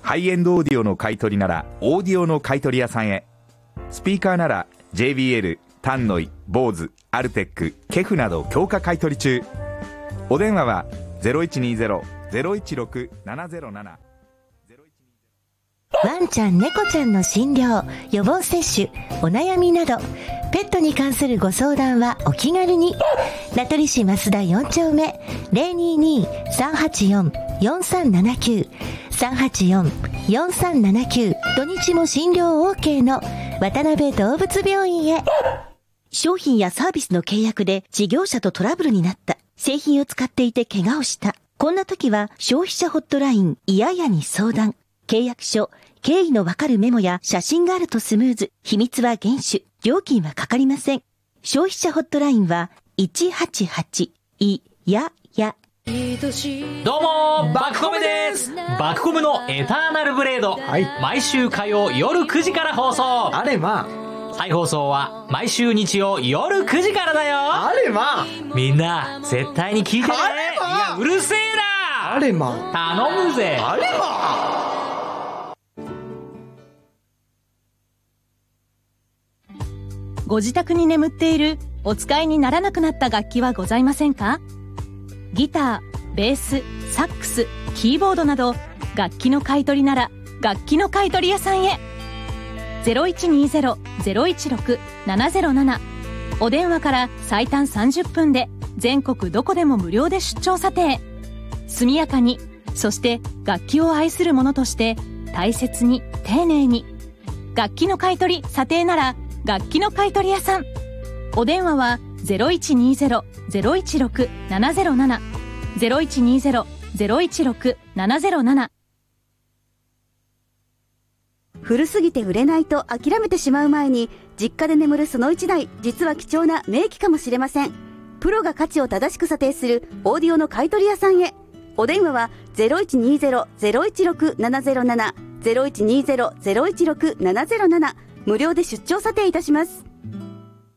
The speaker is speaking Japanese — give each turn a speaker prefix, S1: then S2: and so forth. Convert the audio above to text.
S1: ハイエンドオーディオの買い取りならオーディオの買い取り屋さんへ。スピーカーなら JBL、タンノイ、ボーズ、アルテック、ケフなど強化買い取り中。お電話は 0120-016-707。
S2: ワンちゃん猫ちゃんの診療、予防接種、お悩みなどペットに関するご相談はお気軽に。名取市増田4丁目 022-384-4379 384-4379。土日も診療 OK の渡辺動物病院へ。
S3: 商品やサービスの契約で事業者とトラブルになった。製品を使っていて怪我をした。こんな時は消費者ホットラインいややに相談。契約書、経緯のわかるメモや写真があるとスムーズ。秘密は厳守。料金はかかりません。消費者ホットラインは188いやや。
S4: どうもバクコムです。バクコムのエターナルブレード、毎週火曜夜9時から放送。
S5: あれま
S4: 再放送は毎週日曜夜9時からだよ。
S5: あれま
S4: みんな絶対に聞いてね。いやうるせえな。
S5: あれま
S4: 頼むぜ。
S5: あれま。
S6: ご自宅に眠っているお使いにならなくなった楽器はございませんか？ギター、ベース、サックス、キーボードなど楽器の買い取りなら楽器の買い取り屋さんへ。 0120-016-707。 お電話から最短30分で全国どこでも無料で出張査定。速やかに、そして楽器を愛する者として大切に丁寧に。楽器の買い取り査定なら楽器の買い取り屋さん。お電話は 0120-016-707 0120-016-707。
S7: 古すぎて売れないと諦めてしまう前に、実家で眠るその一台、実は貴重な名機かもしれません。プロが価値を正しく査定するオーディオの買い取り屋さんへ。お電話は 0120-016-707 0120-016-707。無料で出張査定いたします。